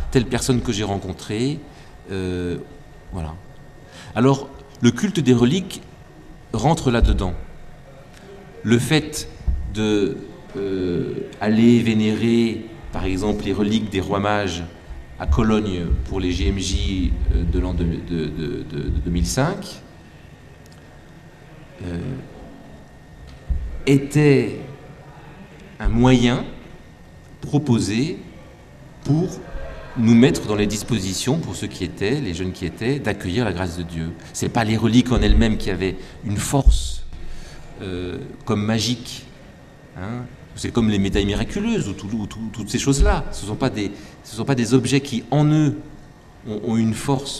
telle personne que j'ai rencontrée. Voilà. Alors, le culte des reliques rentre là-dedans. Le fait de aller vénérer, par exemple, les reliques des rois mages à Cologne pour les JMJ de l'an 2005 était un moyen proposé pour nous mettre dans les dispositions, pour ceux qui étaient, les jeunes qui étaient, d'accueillir la grâce de Dieu. Ce n'est pas les reliques en elles-mêmes qui avaient une force comme magique. Hein. C'est comme les médailles miraculeuses ou toutes ces choses-là. Ce ne sont pas des objets qui, en eux, ont une force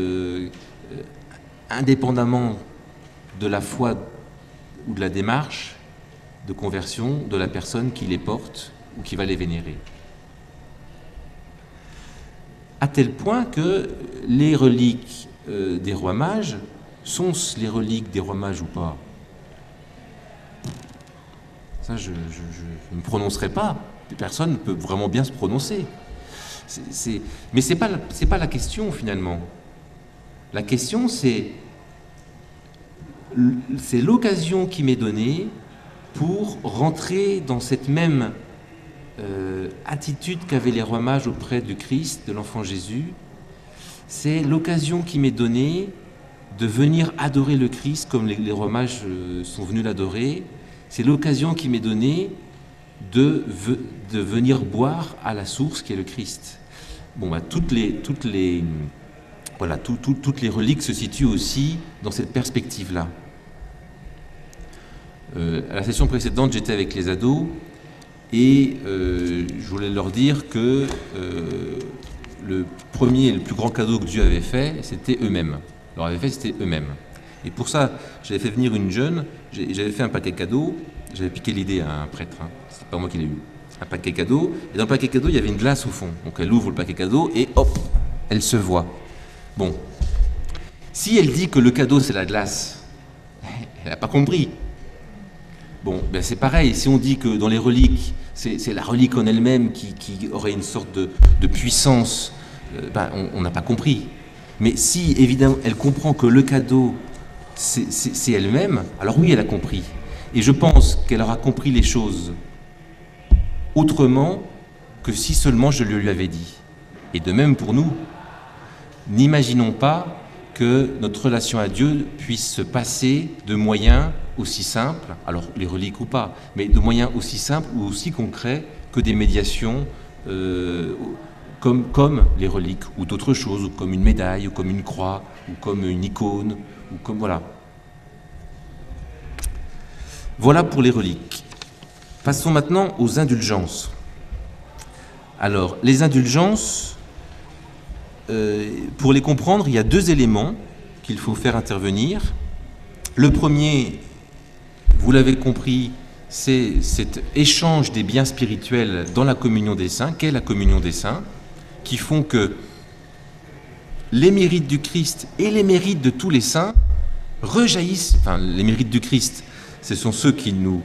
indépendamment de la foi ou de la démarche de conversion de la personne qui les porte ou qui va les vénérer. À tel point que les reliques des rois mages, sont-ce les reliques des rois mages ou pas? Ça, je ne me prononcerai pas. Personne ne peut vraiment bien se prononcer. Mais ce n'est pas la question, finalement. La question, c'est l'occasion qui m'est donnée pour rentrer dans cette même attitude qu'avaient les rois mages auprès du Christ, de l'enfant Jésus. C'est l'occasion qui m'est donnée de venir adorer le Christ comme les rois mages sont venus l'adorer. C'est l'occasion qui m'est donnée de venir boire à la source qui est le Christ. Bon, bah, toutes les reliques se situent aussi dans cette perspective-là. À la session précédente, j'étais avec les ados et je voulais leur dire que le premier et le plus grand cadeau que Dieu avait fait, c'était eux-mêmes. Leur avait fait, c'était eux-mêmes. Et pour ça, j'avais fait venir une jeune, j'avais fait un paquet cadeau, j'avais piqué l'idée à un prêtre, hein. C'est pas moi qui l'ai eu. Un paquet cadeau, et dans le paquet cadeau, il y avait une glace au fond. Donc elle ouvre le paquet cadeau et hop, elle se voit. Bon, si elle dit que le cadeau c'est la glace, elle n'a pas compris. Bon, ben c'est pareil, si on dit que dans les reliques, c'est la relique en elle-même qui aurait une sorte de puissance, ben on n'a pas compris. Mais si, évidemment, elle comprend que le cadeau, c'est elle-même, alors oui, elle a compris. Et je pense qu'elle aura compris les choses autrement que si seulement je le lui avais dit. Et de même pour nous, n'imaginons pas que notre relation à Dieu puisse se passer de moyens aussi simples, alors les reliques ou pas, mais de moyens aussi simples ou aussi concrets que des médiations comme les reliques, ou d'autres choses, ou comme une médaille, ou comme une croix, ou comme une icône, ou comme voilà. Voilà pour les reliques. Passons maintenant aux indulgences. Alors, les indulgences, pour les comprendre, il y a deux éléments qu'il faut faire intervenir. Le premier, vous l'avez compris, c'est cet échange des biens spirituels dans la communion des saints, qu'est la communion des saints, qui font que les mérites du Christ et les mérites de tous les saints rejaillissent, enfin les mérites du Christ, ce sont ceux qui nous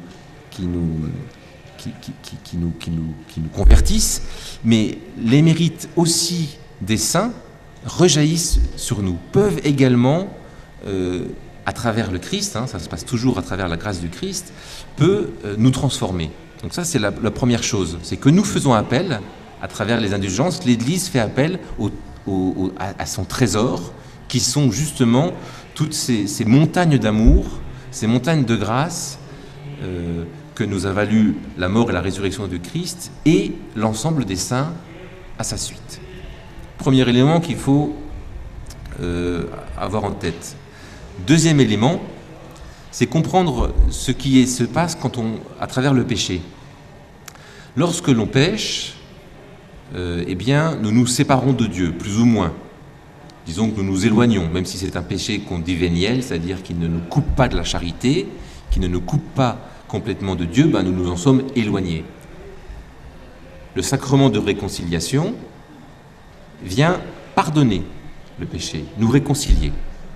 convertissent, mais les mérites aussi des saints rejaillissent sur nous, peuvent également, à travers le Christ, hein, ça se passe toujours à travers la grâce du Christ, peut nous transformer. Donc ça c'est la première chose, c'est que nous faisons appel, à travers les indulgences, l'Église fait appel à son trésor, qui sont justement toutes ces montagnes d'amour, ces montagnes de grâce que nous a valu la mort et la résurrection du Christ et l'ensemble des saints à sa suite. Premier élément qu'il faut avoir en tête. Deuxième élément, c'est comprendre ce qui se passe à travers le péché. Lorsque l'on pêche, eh bien, nous nous séparons de Dieu, plus ou moins. Disons que nous nous éloignons, même si c'est un péché qu'on dit véniel, c'est-à-dire qu'il ne nous coupe pas de la charité, qui ne nous coupe pas complètement de Dieu, ben nous nous en sommes éloignés. Le sacrement de réconciliation vient pardonner le péché, nous réconcilier.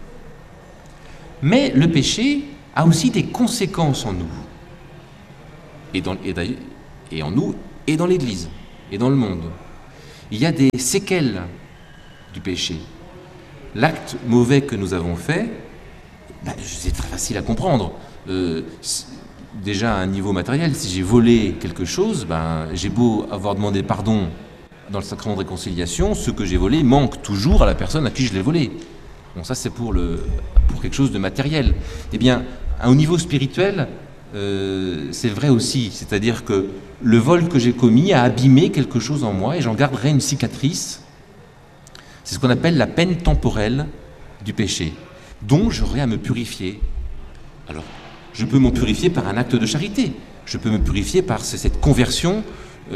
Mais le péché a aussi des conséquences en nous, et en nous, et dans l'Église, et dans le monde. il y a des séquelles du péché. L'acte mauvais que nous avons fait, c'est très facile à comprendre. Déjà à un niveau matériel, si j'ai volé quelque chose, j'ai beau avoir demandé pardon dans le sacrement de réconciliation, ce que j'ai volé manque toujours à la personne à qui je l'ai volé. Bon, ça c'est pour quelque chose de matériel. Eh bien, au niveau spirituel, c'est vrai aussi, c'est-à-dire que le vol que j'ai commis a abîmé quelque chose en moi et j'en garderai une cicatrice. C'est ce qu'on appelle la peine temporelle du péché, dont j'aurai à me purifier. Alors, je peux m'en purifier par un acte de charité, je peux me purifier par cette conversion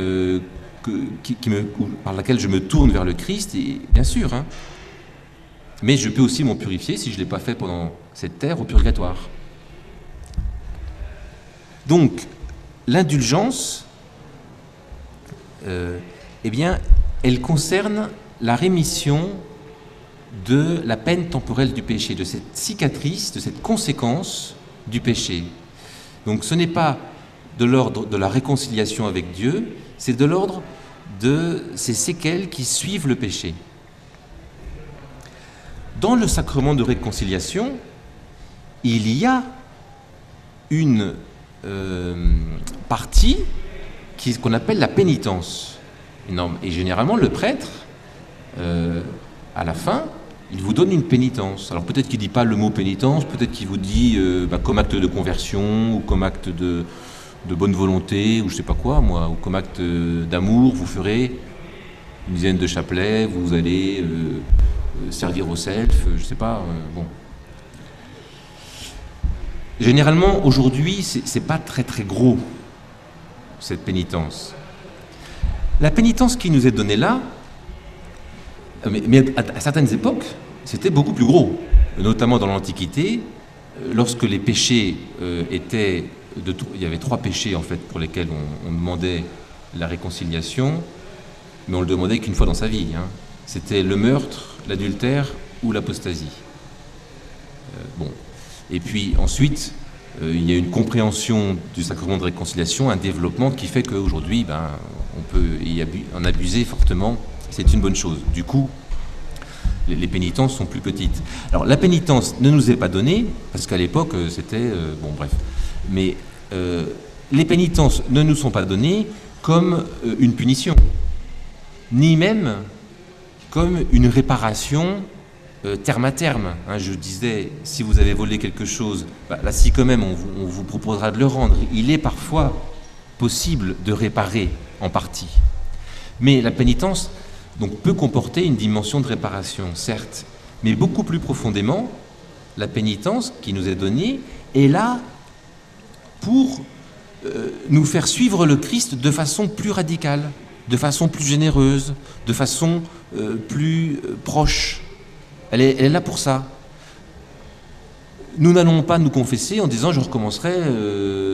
par laquelle je me tourne vers le Christ, et bien sûr, hein. Mais je peux aussi m'en purifier si je ne l'ai pas fait pendant cette terre au purgatoire. Donc, l'indulgence, eh bien, elle concerne la rémission de la peine temporelle du péché, de cette cicatrice, de cette conséquence du péché. Donc, ce n'est pas de l'ordre de la réconciliation avec Dieu, c'est de l'ordre de ces séquelles qui suivent le péché. Dans le sacrement de réconciliation, il y a une partie qu'on appelle la pénitence. Et généralement, le prêtre, à la fin, il vous donne une pénitence. Alors peut-être qu'il ne dit pas le mot pénitence, peut-être qu'il vous dit comme acte de conversion, ou comme acte de bonne volonté, ou je ne sais pas quoi, moi, ou comme acte d'amour, vous ferez une dizaine de chapelets, vous allez servir au self, je ne sais pas, bon. Généralement, aujourd'hui, c'est pas très très gros, cette pénitence. La pénitence qui nous est donnée là, mais à certaines époques, c'était beaucoup plus gros. Notamment dans l'Antiquité, lorsque les péchés étaient... il y avait 3 péchés en fait pour lesquels on demandait la réconciliation, mais on le demandait qu'une fois dans sa vie. Hein. C'était le meurtre, l'adultère ou l'apostasie. Bon. Et puis ensuite, il y a une compréhension du sacrement de réconciliation, un développement qui fait qu'aujourd'hui, on peut en abuser fortement. C'est une bonne chose. Du coup, les pénitences sont plus petites. Alors la pénitence ne nous est pas donnée, parce qu'à l'époque, c'était... bon, bref. Mais les pénitences ne nous sont pas données comme une punition, ni même comme une réparation terme à terme. Hein, je disais, si vous avez volé quelque chose, là, si quand même on vous proposera de le rendre, il est parfois possible de réparer en partie. Mais la pénitence donc, peut comporter une dimension de réparation, certes, mais beaucoup plus profondément, la pénitence qui nous est donnée est là pour nous faire suivre le Christ de façon plus radicale, de façon plus généreuse, de façon plus proche. Elle est là pour ça. Nous n'allons pas nous confesser en disant « je recommencerai demain ».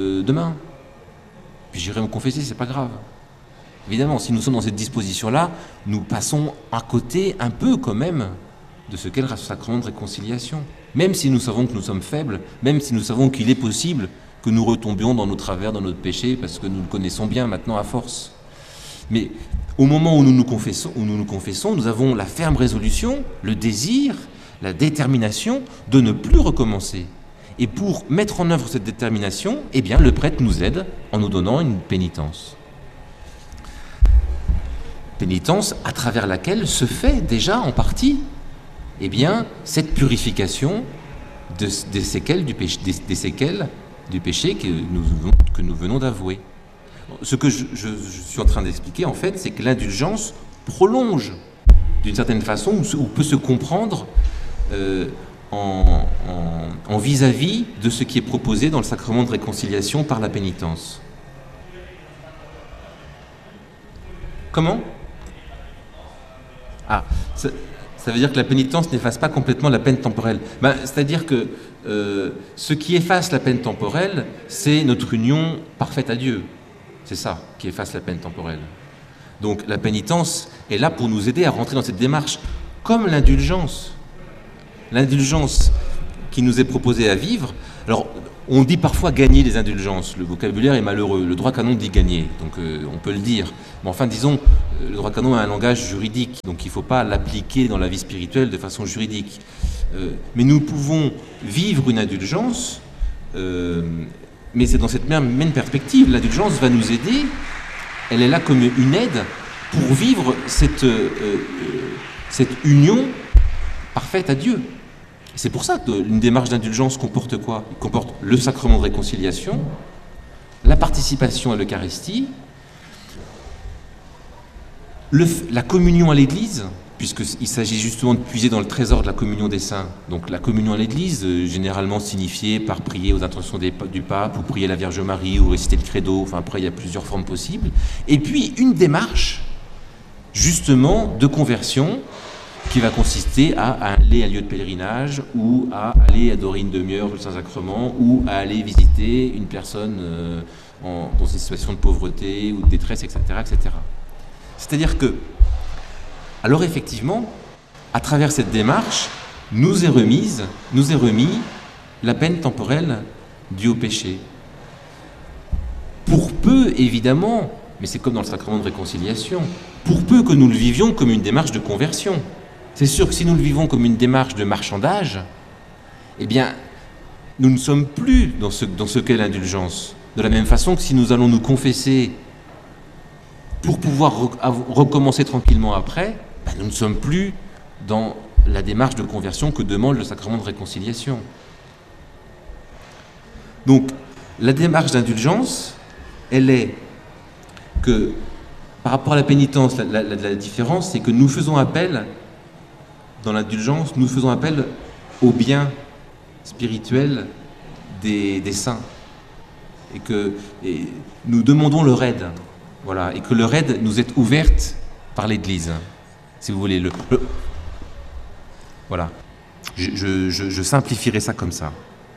Puis j'irai me confesser, c'est pas grave. Évidemment, si nous sommes dans cette disposition-là, nous passons à côté un peu quand même de ce qu'est le sacrement de réconciliation. Même si nous savons que nous sommes faibles, même si nous savons qu'il est possible que nous retombions dans nos travers, dans notre péché, parce que nous le connaissons bien maintenant à force. Mais au moment où nous nous confessons, nous avons la ferme résolution, le désir, la détermination de ne plus recommencer. Et pour mettre en œuvre cette détermination, eh bien, le prêtre nous aide en nous donnant une pénitence. Pénitence à travers laquelle se fait déjà en partie eh bien, cette purification des séquelles du péché que nous venons d'avouer. Ce que je suis en train d'expliquer, en fait, c'est que l'indulgence prolonge, d'une certaine façon, ou peut se comprendre en vis-à-vis de ce qui est proposé dans le sacrement de réconciliation par la pénitence. Comment ? Ah, ça veut dire que la pénitence n'efface pas complètement la peine temporelle. C'est-à-dire que ce qui efface la peine temporelle, c'est notre union parfaite à Dieu. C'est ça qui efface la peine temporelle. Donc la pénitence est là pour nous aider à rentrer dans cette démarche, comme l'indulgence. L'indulgence qui nous est proposée à vivre. Alors, On dit parfois gagner les indulgences. Le vocabulaire est malheureux. Le droit canon dit gagner, donc on peut le dire. Mais enfin, disons, le droit canon a un langage juridique, donc il ne faut pas l'appliquer dans la vie spirituelle de façon juridique. Mais nous pouvons vivre une indulgence, mais c'est dans cette même perspective. L'indulgence va nous aider. Elle est là comme une aide pour vivre cette union parfaite à Dieu. C'est pour ça qu'une démarche d'indulgence comporte quoi? Il comporte le sacrement de réconciliation, la participation à l'Eucharistie, la communion à l'Église, puisqu'il s'agit justement de puiser dans le trésor de la communion des saints. Donc la communion à l'Église, généralement signifiée par prier aux intentions du pape, ou prier la Vierge Marie, ou réciter le credo, enfin après il y a plusieurs formes possibles. Et puis une démarche, justement, de conversion, qui va consister à aller à un lieu de pèlerinage, ou à aller adorer une demi-heure le Saint-Sacrement, ou à aller visiter une personne dans une situation de pauvreté ou de détresse, etc., etc. C'est-à-dire que, alors effectivement, à travers cette démarche, nous est remis la peine temporelle due au péché. Pour peu, évidemment, mais c'est comme dans le sacrement de réconciliation, pour peu que nous le vivions comme une démarche de conversion. C'est sûr que si nous le vivons comme une démarche de marchandage, eh bien, nous ne sommes plus dans ce qu'est l'indulgence. De la même façon que si nous allons nous confesser pour pouvoir recommencer tranquillement après, ben nous ne sommes plus dans la démarche de conversion que demande le sacrement de réconciliation. Donc, la démarche d'indulgence, elle est que, par rapport à la pénitence, la différence, c'est que nous faisons appel, dans l'indulgence, nous faisons appel au bien spirituel des saints. Et nous demandons leur aide. Voilà, et que leur aide nous est ouverte par l'Église, si vous voulez. Voilà. Je simplifierai ça comme ça.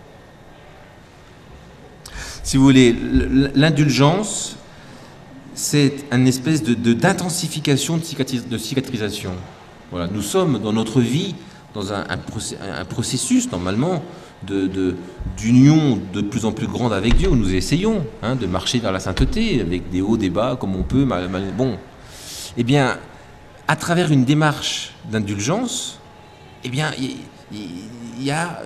Si vous voulez, l'indulgence, c'est une espèce d'intensification de cicatrisation. Voilà, nous sommes dans notre vie dans un processus, normalement, d'union de plus en plus grande avec Dieu, où nous essayons de marcher vers la sainteté, avec des hauts, des bas, comme on peut. Bon, eh bien, à travers une démarche d'indulgence, eh bien, il y a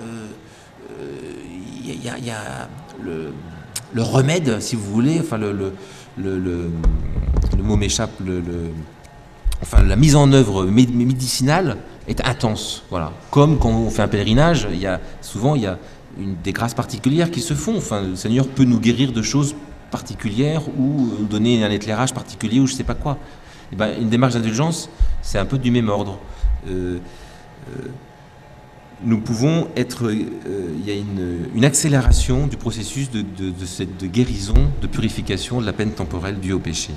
le remède, si vous voulez, enfin le mot m'échappe, enfin la mise en œuvre médicinale est intense, voilà. Comme quand on fait un pèlerinage, souvent il y a des grâces particulières qui se font. Enfin, le Seigneur peut nous guérir de choses particulières ou nous donner un éclairage particulier ou je sais pas quoi. Et ben, une démarche d'indulgence, c'est un peu du même ordre. Nous pouvons être, il y a une accélération du processus de guérison, de purification de la peine temporelle due au péché.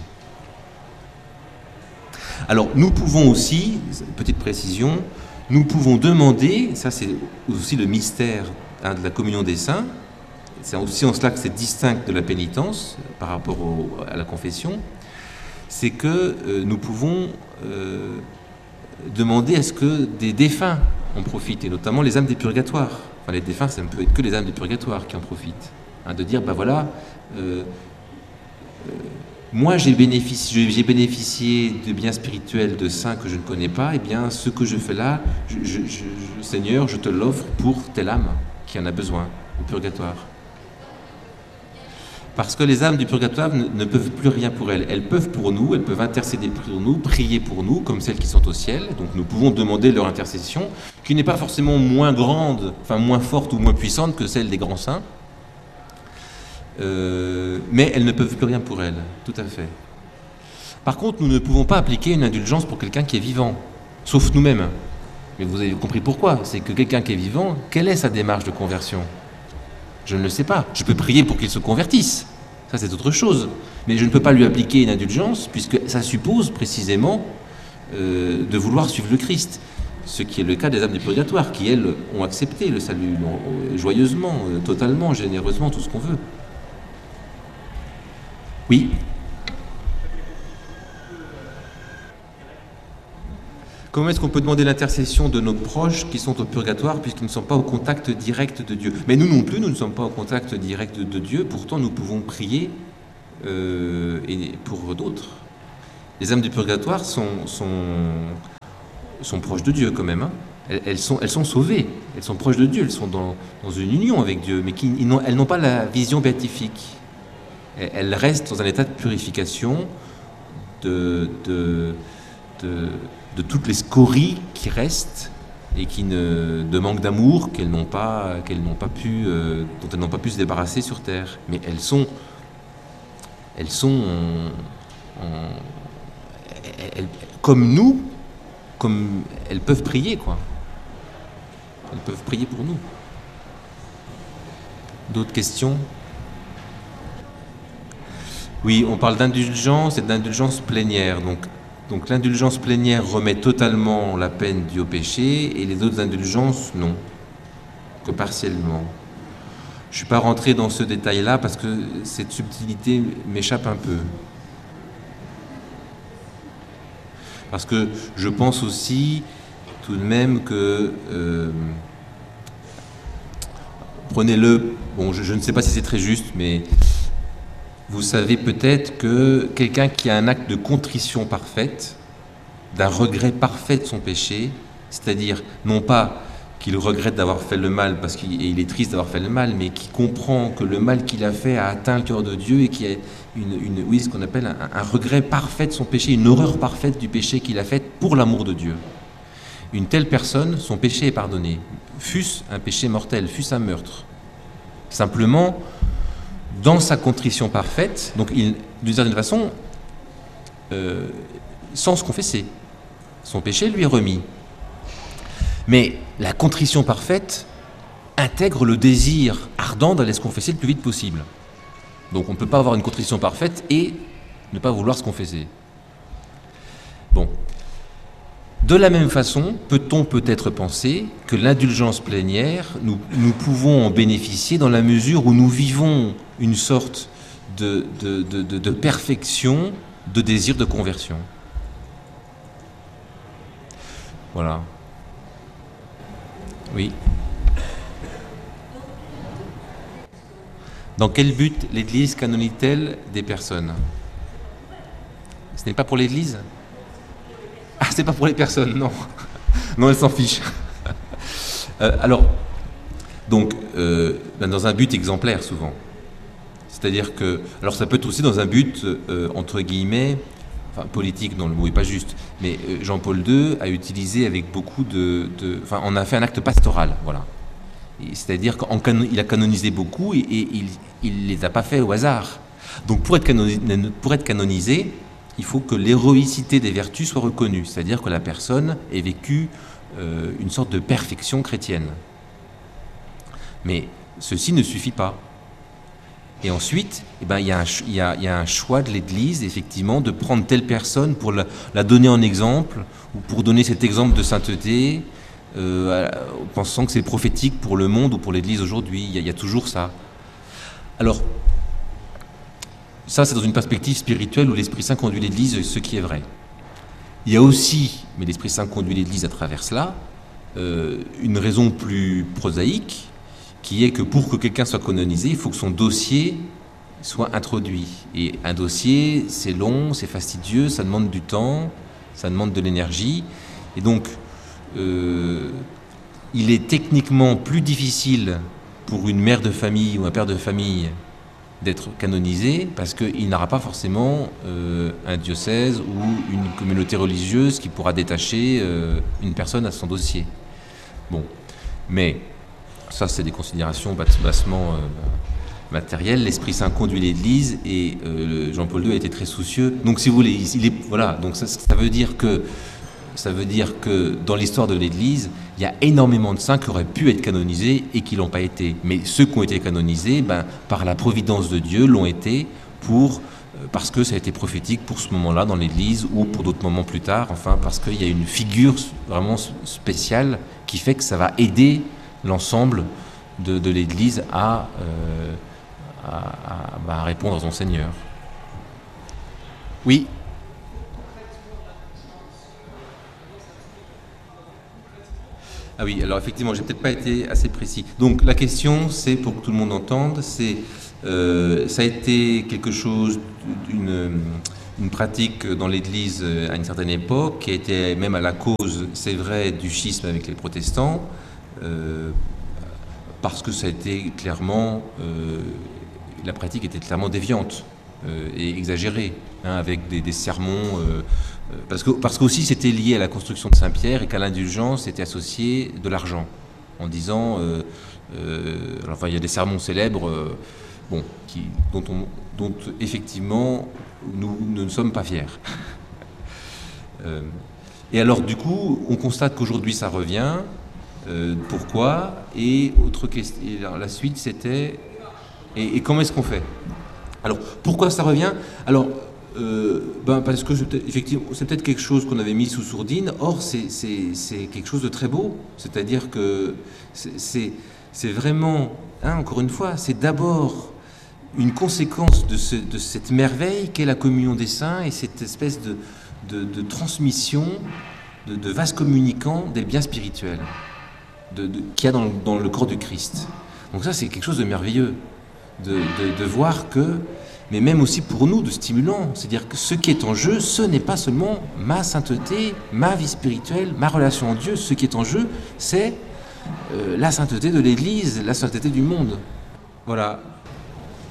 Alors, nous pouvons aussi, petite précision, nous pouvons demander, ça c'est aussi le mystère de la communion des saints, c'est aussi en cela que c'est distinct de la pénitence par rapport à la confession, c'est que nous pouvons demander à ce que des défunts en profitent, et notamment les âmes des purgatoires. Enfin, les défunts, ça ne peut être que les âmes des purgatoires qui en profitent. De dire, ben voilà, moi j'ai bénéficié de biens spirituels de saints que je ne connais pas, et bien ce que je fais là, Seigneur, je te l'offre pour telle âme qui en a besoin, au purgatoire. Parce que les âmes du purgatoire ne peuvent plus rien pour elles. Elles peuvent pour nous, elles peuvent intercéder pour nous, prier pour nous, comme celles qui sont au ciel. Donc nous pouvons demander leur intercession, qui n'est pas forcément moins grande, enfin moins forte ou moins puissante que celle des grands saints. Mais elles ne peuvent plus rien pour elles, tout à fait. Par contre, nous ne pouvons pas appliquer une indulgence pour quelqu'un qui est vivant, sauf nous-mêmes. Mais vous avez compris pourquoi. C'est que quelqu'un qui est vivant, quelle est sa démarche de conversion ? Je ne le sais pas. Je peux prier pour qu'il se convertisse. Ça, c'est autre chose. Mais je ne peux pas lui appliquer une indulgence, puisque ça suppose précisément de vouloir suivre le Christ. Ce qui est le cas des âmes du purgatoire, qui, elles, ont accepté le salut joyeusement, totalement, généreusement, tout ce qu'on veut. Oui. Comment est-ce qu'on peut demander l'intercession de nos proches qui sont au purgatoire puisqu'ils ne sont pas au contact direct de Dieu? Mais nous non plus, nous ne sommes pas au contact direct de Dieu, pourtant nous pouvons prier et pour d'autres. Les âmes du purgatoire sont proches de Dieu quand même. Hein. Elles sont sauvées, elles sont proches de Dieu, elles sont dans une union avec Dieu, mais elles n'ont pas la vision béatifique. Elles restent dans un état de purification de toutes les scories qui restent et de manque d'amour dont elles n'ont pas pu se débarrasser sur terre. Mais comme nous, comme elles peuvent prier, quoi. Elles peuvent prier pour nous. D'autres questions? Oui, on parle d'indulgence et d'indulgence plénière. Donc l'indulgence plénière remet totalement la peine due au péché et les autres indulgences, non, que partiellement. Je ne suis pas rentré dans ce détail-là parce que cette subtilité m'échappe un peu. Parce que je pense aussi tout de même que... prenez-le, bon, je ne sais pas si c'est très juste, mais... Vous savez peut-être que quelqu'un qui a un acte de contrition parfaite, d'un regret parfait de son péché, c'est-à-dire non pas qu'il regrette d'avoir fait le mal parce qu'il est triste d'avoir fait le mal, mais qui comprend que le mal qu'il a fait a atteint le cœur de Dieu et qui a ce qu'on appelle un regret parfait de son péché, une horreur parfaite du péché qu'il a fait pour l'amour de Dieu. Une telle personne, son péché est pardonné, fût-ce un péché mortel, fût-ce un meurtre. Simplement, dans sa contrition parfaite, donc d'une certaine façon, sans se confesser, son péché lui est remis. Mais la contrition parfaite intègre le désir ardent d'aller se confesser le plus vite possible. Donc on ne peut pas avoir une contrition parfaite et ne pas vouloir se confesser. Bon. De la même façon, peut-on peut-être penser que l'indulgence plénière, nous pouvons en bénéficier dans la mesure où nous vivons une sorte de perfection, de désir de conversion. Voilà. Oui. Dans quel but l'Église canonise-t-elle des personnes? Ce n'est pas pour l'Église? Ah, c'est pas pour les personnes, non. Non, elle s'en fiche. Alors, donc, dans un but exemplaire, souvent. C'est-à-dire que... Alors, ça peut être aussi dans un but, entre guillemets, enfin, politique, non, le mot n'est pas juste, mais Jean-Paul II a utilisé avec beaucoup enfin, on a fait un acte pastoral, voilà. C'est-à-dire qu'il a canonisé beaucoup et il ne les a pas fait au hasard. Donc, pour être canonisé, il faut que l'héroïcité des vertus soit reconnue, c'est-à-dire que la personne ait vécu une sorte de perfection chrétienne. Mais ceci ne suffit pas. Et ensuite, il y a un choix de l'Église, effectivement, de prendre telle personne pour la donner en exemple, ou pour donner cet exemple de sainteté, pensant que c'est prophétique pour le monde ou pour l'Église aujourd'hui. Il y a toujours ça. Alors, ça, c'est dans une perspective spirituelle où l'Esprit Saint conduit l'Église, ce qui est vrai. Il y a aussi, mais l'Esprit Saint conduit l'Église à travers cela, une raison plus prosaïque, qui est que pour que quelqu'un soit canonisé, il faut que son dossier soit introduit. Et un dossier, c'est long, c'est fastidieux, ça demande du temps, ça demande de l'énergie. Et donc, il est techniquement plus difficile pour une mère de famille ou un père de famille d'être canonisé parce qu'il n'aura pas forcément un diocèse ou une communauté religieuse qui pourra détacher une personne à son dossier. Bon, mais ça c'est des considérations bassement matérielles. L'Esprit Saint conduit l'Église et Jean-Paul II a été très soucieux. Donc si vous voulez, voilà. Donc ça veut dire que dans l'histoire de l'Église, il y a énormément de saints qui auraient pu être canonisés et qui ne l'ont pas été. Mais ceux qui ont été canonisés, par la providence de Dieu, l'ont été parce que ça a été prophétique pour ce moment-là dans l'Église ou pour d'autres moments plus tard, enfin parce qu'il y a une figure vraiment spéciale qui fait que ça va aider l'ensemble de l'Église à répondre à son Seigneur. Oui. Ah oui, alors effectivement, j'ai peut-être pas été assez précis. Donc la question, c'est, pour que tout le monde entende, ça a été quelque chose une pratique dans l'Église à une certaine époque, qui a été même à la cause, c'est vrai, du schisme avec les protestants, parce que ça a été clairement, la pratique était clairement déviante et exagérée, hein, avec des sermons. Parce qu'aussi c'était lié à la construction de Saint-Pierre et qu'à l'indulgence était associé de l'argent, en disant, alors, enfin, il y a des sermons célèbres, bon, dont effectivement nous ne sommes pas fiers. Et alors du coup, on constate qu'aujourd'hui ça revient. Pourquoi? Et autre question, la suite c'était, et comment est-ce qu'on fait? Alors pourquoi ça revient? Alors parce que effectivement, c'est peut-être quelque chose qu'on avait mis sous sourdine. Or, c'est quelque chose de très beau. C'est-à-dire que c'est vraiment, hein, encore une fois, c'est d'abord une conséquence de cette merveille qu'est la communion des saints et cette espèce de transmission, de vase communicant des biens spirituels qu'il y a dans le corps du Christ. Donc ça, c'est quelque chose de merveilleux, de voir que, mais même aussi pour nous, de stimulant. C'est-à-dire que ce qui est en jeu, ce n'est pas seulement ma sainteté, ma vie spirituelle, ma relation en Dieu. Ce qui est en jeu, c'est la sainteté de l'Église, la sainteté du monde. Voilà.